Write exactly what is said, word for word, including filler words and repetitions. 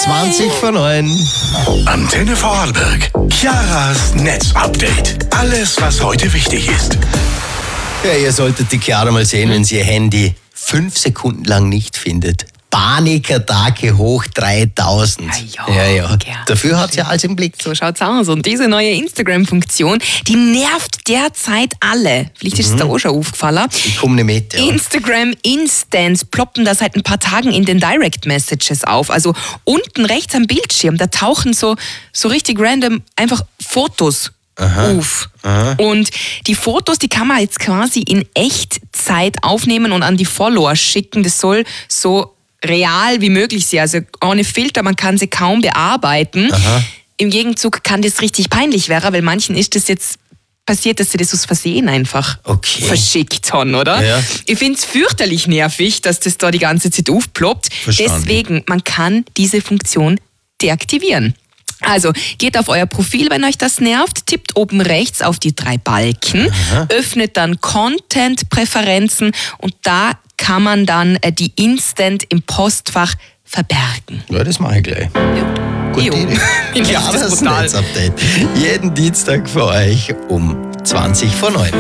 zwanzig vor neun. Antenne Vorarlberg. Chiaras Netzupdate. Alles, was heute wichtig ist. Ja, ihr solltet die Chiara mal sehen, wenn sie ihr Handy fünf Sekunden lang nicht findet. Panikattacke hoch dreitausend. Ja, ja, ja, ja. gern. Dafür hat sie alles im Blick. So schaut's aus. Und diese neue Instagram-Funktion, die nervt derzeit alle. Vielleicht ist es dir auch schon aufgefallen. Ich komme nicht mit. Ja. Instagram Instants ploppen da seit ein paar Tagen in den Direct Messages auf. Also unten rechts am Bildschirm, da tauchen so, so richtig random einfach Fotos Aha. auf. Aha. Und die Fotos, die kann man jetzt quasi in Echtzeit aufnehmen und an die Follower schicken. Das soll so real wie möglich sein, also ohne Filter, man kann sie kaum bearbeiten. Aha. Im Gegenzug kann das richtig peinlich werden, weil manchen ist das jetzt passiert, dass sie das aus Versehen einfach Okay. verschickt haben, oder? Ja. Ich finde es fürchterlich nervig, dass das da die ganze Zeit aufploppt. Verstanden. Deswegen, man kann diese Funktion deaktivieren. Also, geht auf euer Profil, wenn euch das nervt, tippt oben rechts auf die drei Balken, Aha. öffnet dann Content-Präferenzen und da kann man dann äh, die Instant im Postfach verbergen. Ja, das mache ich gleich. Ja. Gute Jo. Idee. Ich Ja, finde das das brutal. Netzupdate. Jeden Dienstag für euch um zwanzig vor neun.